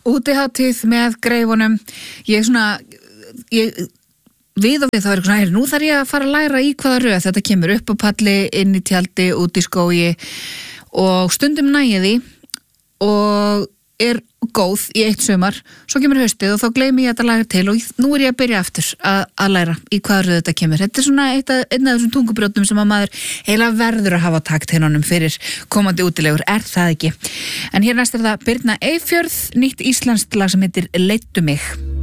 útihátíð með greifunum. Við þá er svona, nú þarf ég að fara að læra í hvaða röð þetta kemur upp á palli, inn í tjaldi, út í skógi og stundum nægi því og er góð í eitt sumar, svo kemur haustið og þá gleymi ég þetta laga til og nú er ég að byrja aftur að læra í hvaða röð þetta kemur. Þetta er svona einn af þessum tungubrjótum sem að maður eiginlega verður að hafa takteinunum fyrir komandi útilegur, er það ekki? En hér næst er það Birna Eyfjörð, nýtt íslenskt lag sem heitir Leiddu mig.